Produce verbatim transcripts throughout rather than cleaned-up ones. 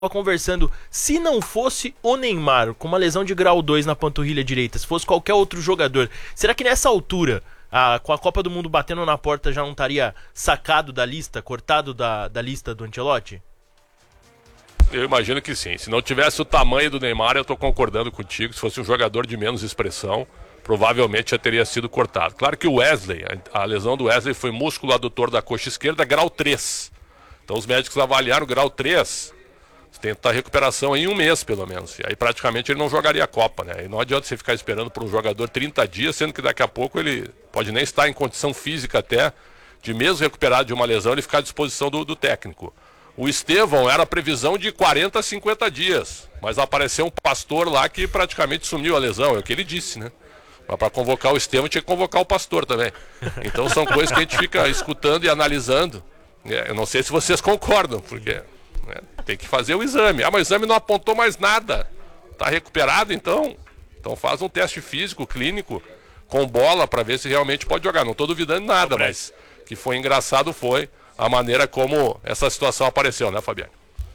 conversando, se não fosse o Neymar com uma lesão de grau dois na panturrilha direita, se fosse qualquer outro jogador, será que nessa altura, a, com a Copa do Mundo batendo na porta, já não estaria sacado da lista, cortado da, da lista do Ancelotti? Eu imagino que sim. Se não tivesse o tamanho do Neymar, eu estou concordando contigo. Se fosse um jogador de menos expressão, provavelmente já teria sido cortado. Claro que o Wesley, a lesão do Wesley foi músculo adutor da coxa esquerda, grau três. Então os médicos avaliaram grau três. Tentar recuperação em um mês, pelo menos. E aí praticamente ele não jogaria a Copa, né? E não adianta você ficar esperando por um jogador trinta dias, sendo que daqui a pouco ele pode nem estar em condição física até, de mesmo recuperado de uma lesão, ele ficar à disposição do, do técnico. O Estevão era a previsão de quarenta a cinquenta dias, mas apareceu um pastor lá que praticamente sumiu a lesão, é o que ele disse, né? Mas para convocar o Estevão tinha que convocar o pastor também. Então são coisas que a gente fica escutando e analisando. Eu não sei se vocês concordam, porque... tem que fazer o exame. Ah, mas o exame não apontou mais nada. Tá recuperado, então? Então faz um teste físico, clínico, com bola, para ver se realmente pode jogar. Não tô duvidando nada, mas que foi engraçado foi a maneira como essa situação apareceu, né, Fabiano?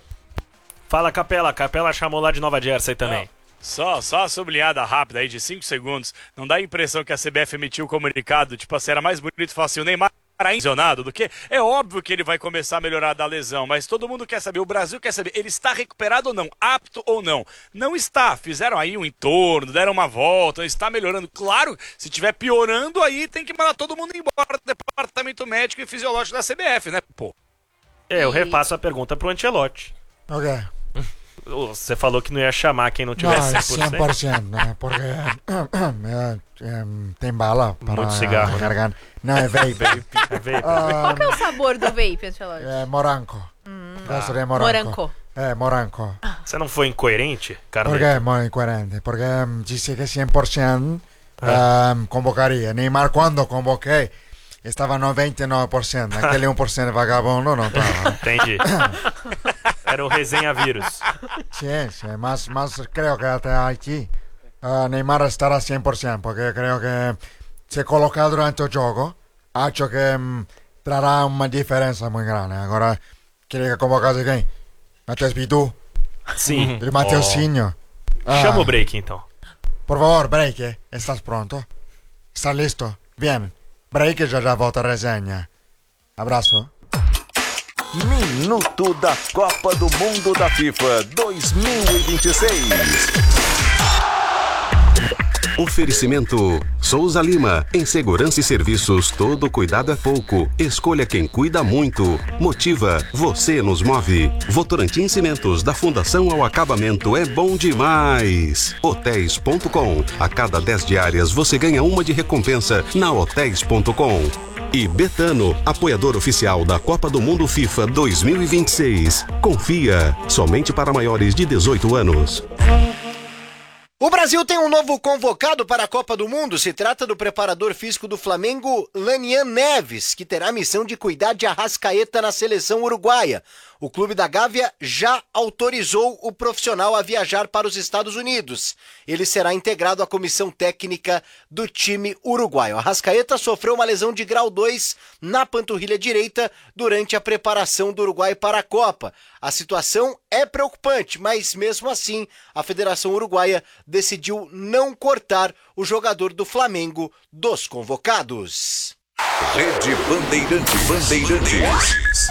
Fala, Capela. Capela chamou lá de Nova Jersey também. Não. Só, só uma sublinhada rápida aí de cinco segundos. Não dá a impressão que a C B F emitiu o comunicado, tipo assim, era mais bonito falar assim, o Neymar lesionado do que? É óbvio que ele vai começar a melhorar da lesão, mas todo mundo quer saber, o Brasil quer saber, ele está recuperado ou não, apto ou não? Não está, fizeram aí um entorno, deram uma volta, está melhorando. Claro, se estiver piorando, aí tem que mandar todo mundo embora do departamento médico e fisiológico da C B F, né, pô? É, eu repasso a pergunta pro Ancelotti. Ok. Você falou que não ia chamar quem não tivesse no, cem por cento. cem por ciento, né? Porque é, é, tem bala para muito cigarro, carregar. Não, é vape. É vape. Qual que é o sabor do vape, Ancelotti? É moranco. Hum. Gosto de moranco. Moranco. É, moranco. Você não foi incoerente, Carlos? Porque é muito incoerente. Porque um, disse que cem por ciento um, convocaria. Neymar, quando convoquei, estava noventa e nove por cento. Aquele um por cento vagabundo não estava. Entendi. Era o resenha vírus. Sim, sim, mas, mas creio que até aqui uh, Neymar estará cem por ciento, porque creio que se colocar durante o jogo, acho que um, trará uma diferença muito grande. Agora, queria que convocasse quem? Matheus Bidu? Sim. De Mateuzinho? Oh. Ah, chama o break, então. Por favor, break, estás pronto? Estás listo? Bien, break, já já volta a resenha. Abraço. Minuto da Copa do Mundo da FIFA dois mil e vinte e seis. Oferecimento Souza Lima. Em segurança e serviços, todo cuidado é pouco. Escolha quem cuida muito. Motiva, você nos move. Votorantim Cimentos, da fundação ao acabamento, é bom demais. Hotéis ponto com. A cada dez diárias você ganha uma de recompensa na hotéis ponto com. E Betano, apoiador oficial da Copa do Mundo FIFA dois mil e vinte e seis. Confia, somente para maiores de dezoito anos. O Brasil tem um novo convocado para a Copa do Mundo. Se trata do preparador físico do Flamengo, Lanian Neves, que terá a missão de cuidar de Arrascaeta na seleção uruguaia. O clube da Gávea já autorizou o profissional a viajar para os Estados Unidos. Ele será integrado à comissão técnica do time uruguaio. Arrascaeta sofreu uma lesão de grau dois na panturrilha direita durante a preparação do Uruguai para a Copa. A situação é preocupante, mas mesmo assim a Federação Uruguaia decidiu não cortar o jogador do Flamengo dos convocados. Rede Bandeirantes. Bandeirantes.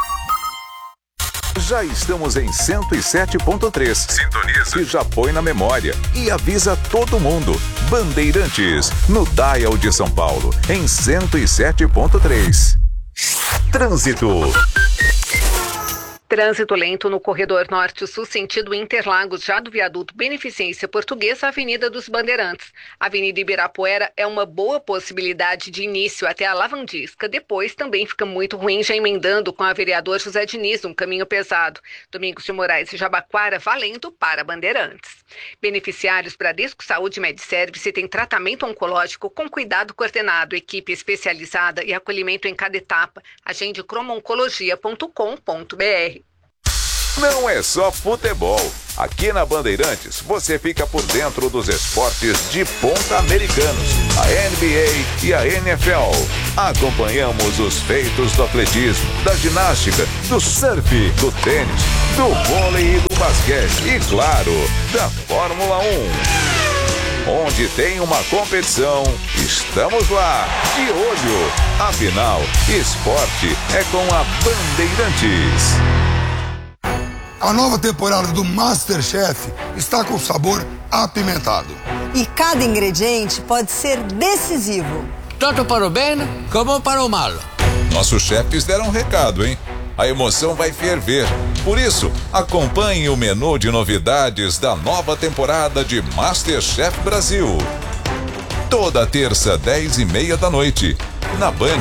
Já estamos em cento e sete ponto três. Sintoniza. E já põe na memória. E avisa todo mundo. Bandeirantes, no Dial de São Paulo, em cento e sete ponto três. Trânsito. Trânsito lento no corredor norte-sul, sentido Interlagos, já do viaduto Beneficência Portuguesa, Avenida dos Bandeirantes. Avenida Ibirapuera é uma boa possibilidade de início até a Lavandisca. Depois também fica muito ruim, já emendando com a vereador José Diniz, um caminho pesado. Domingos de Moraes e Jabaquara, valendo para Bandeirantes. Beneficiários Bradesco Saúde Medservice tem tratamento oncológico com cuidado coordenado, equipe especializada e acolhimento em cada etapa. Agende cromoncologia ponto com ponto br. Não é só futebol. Aqui na Bandeirantes, você fica por dentro dos esportes de ponta americanos, a N B A e a N F L. Acompanhamos os feitos do atletismo, da ginástica, do surf, do tênis, do vôlei e do basquete e, claro, da Fórmula um. Onde tem uma competição, estamos lá, de olho. Afinal, esporte é com a Bandeirantes. A nova temporada do MasterChef está com sabor apimentado. E cada ingrediente pode ser decisivo. Tanto para o bem como para o mal. Nossos chefes deram um recado, hein? A emoção vai ferver. Por isso, acompanhe o menu de novidades da nova temporada de MasterChef Brasil. Toda terça, dez e meia da noite, na Band.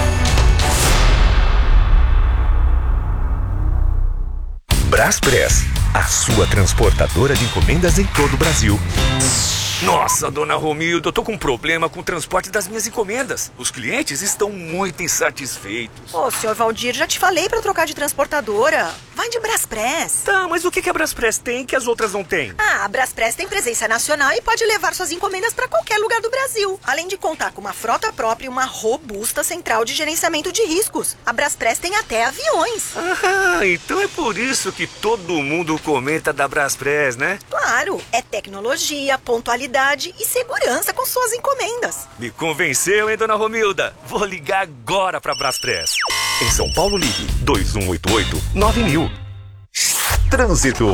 Braspress, a sua transportadora de encomendas em todo o Brasil. Nossa, dona Romilda, eu tô com um problema com o transporte das minhas encomendas. Os clientes estão muito insatisfeitos. Ô, senhor Valdir, já te falei pra trocar de transportadora. Vai de Braspress. Tá, mas o que que a Braspress tem que as outras não têm? Ah, a Braspress tem presença nacional e pode levar suas encomendas pra qualquer lugar do Brasil. Além de contar com uma frota própria e uma robusta central de gerenciamento de riscos. A Braspress tem até aviões. Ah, então é por isso que todo mundo comenta da Braspress, né? Claro, é tecnologia, pontualidade e segurança com suas encomendas. Me convenceu, hein, dona Romilda? Vou ligar agora pra Braspress. Em São Paulo, ligue dois um oito oito nove mil. Trânsito.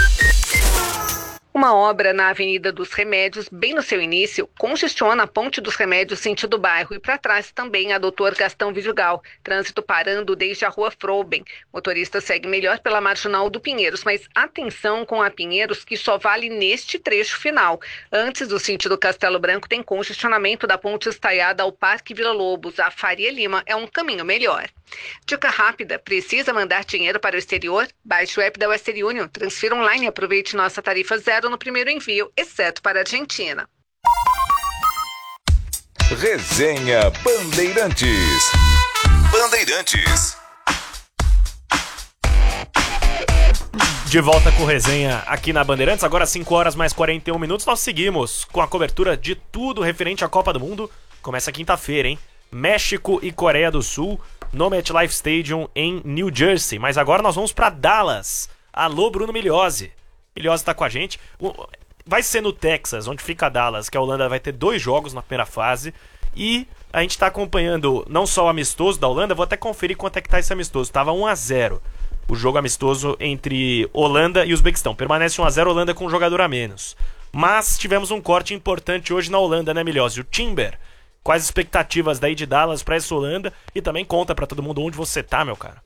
Uma obra na Avenida dos Remédios, bem no seu início, congestiona a Ponte dos Remédios sentido bairro e para trás também a Doutor Gastão Vidigal. Trânsito parando desde a Rua Froben. Motorista segue melhor pela Marginal do Pinheiros, mas atenção com a Pinheiros que só vale neste trecho final. Antes do sentido Castelo Branco tem congestionamento da Ponte Estaiada ao Parque Vila Lobos. A Faria Lima é um caminho melhor. Dica rápida, precisa mandar dinheiro para o exterior? Baixe o app da Western Union, transfira online e aproveite nossa tarifa zero no primeiro envio, exceto para a Argentina. Resenha Bandeirantes. Bandeirantes. De volta com resenha aqui na Bandeirantes, agora cinco horas mais quarenta e um minutos, nós seguimos com a cobertura de tudo referente à Copa do Mundo. Começa quinta-feira, hein? México e Coreia do Sul no MetLife Stadium em New Jersey. Mas agora nós vamos para Dallas. Alô, Bruno Migliozzi. Migliozzi tá com a gente. Vai ser no Texas, onde fica Dallas, que a Holanda vai ter dois jogos na primeira fase. E a gente tá acompanhando não só o amistoso da Holanda, vou até conferir quanto é que tá esse amistoso. Tava um a zero o jogo amistoso entre Holanda e Uzbequistão. Permanece um a zero, Holanda com um jogador a menos. Mas tivemos um corte importante hoje na Holanda, né, Migliozzi? O Timber. Quais as expectativas daí de Dallas para essa Holanda? E também conta para todo mundo onde você tá, meu cara.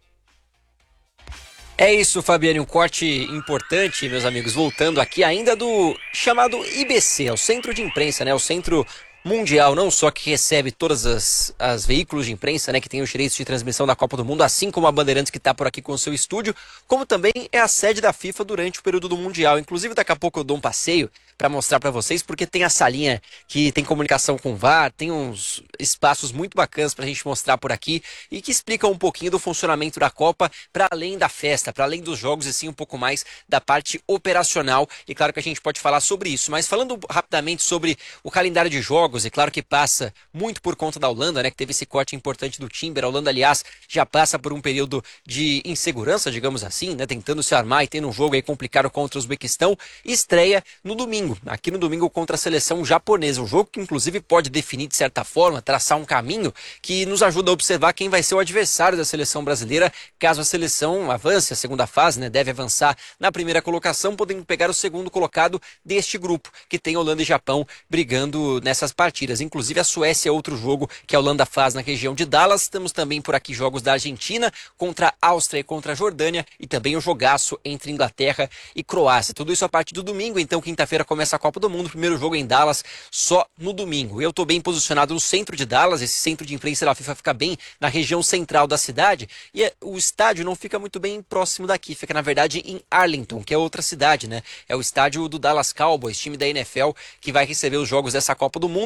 É isso, Fabiano, um corte importante, meus amigos, voltando aqui ainda do chamado I B C, é o Centro de Imprensa, né, o Centro Mundial, não só que recebe todas as, as veículos de imprensa, né, que tem os direitos de transmissão da Copa do Mundo, assim como a Bandeirantes que está por aqui com o seu estúdio, como também é a sede da FIFA durante o período do Mundial. Inclusive, daqui a pouco eu dou um passeio para mostrar para vocês, porque tem a salinha que tem comunicação com o V A R, tem uns espaços muito bacanas para a gente mostrar por aqui e que explicam um pouquinho do funcionamento da Copa para além da festa, para além dos jogos e sim um pouco mais da parte operacional. E claro que a gente pode falar sobre isso, mas falando rapidamente sobre o calendário de jogos, e claro que passa muito por conta da Holanda, né, que teve esse corte importante do Timber. A Holanda, aliás, já passa por um período de insegurança, digamos assim, né, tentando se armar e tendo um jogo aí complicado contra o Uzbequistão. Estreia no domingo, aqui no domingo contra a seleção japonesa, um jogo que inclusive pode definir de certa forma, traçar um caminho que nos ajuda a observar quem vai ser o adversário da seleção brasileira, caso a seleção avance a segunda fase, né, deve avançar na primeira colocação, podendo pegar o segundo colocado deste grupo, que tem Holanda e Japão brigando nessas partidas. Inclusive a Suécia é outro jogo que a Holanda faz na região de Dallas. Temos também por aqui jogos da Argentina contra a Áustria e contra a Jordânia, e também o jogaço entre Inglaterra e Croácia. Tudo isso a partir do domingo, então quinta-feira começa a Copa do Mundo, primeiro jogo em Dallas só no domingo. Eu estou bem posicionado no centro de Dallas, esse centro de imprensa da FIFA fica bem na região central da cidade, e é, o estádio não fica muito bem próximo daqui, fica na verdade em Arlington, que é outra cidade, né? É o estádio do Dallas Cowboys, time da N F L, que vai receber os jogos dessa Copa do Mundo.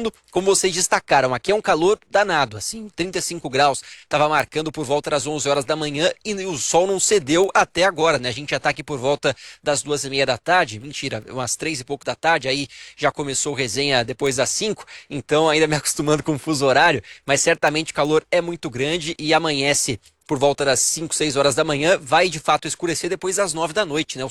Mundo. Como vocês destacaram, aqui é um calor danado, assim, trinta e cinco graus, estava marcando por volta das onze horas da manhã e o sol não cedeu até agora, né? A gente já tá aqui por volta das duas e meia da tarde, mentira, umas três e pouco da tarde, aí já começou resenha depois das cinco, então ainda me acostumando com o fuso horário, mas certamente o calor é muito grande e amanhece por volta das cinco, seis horas da manhã, vai de fato escurecer depois das nove da noite, né?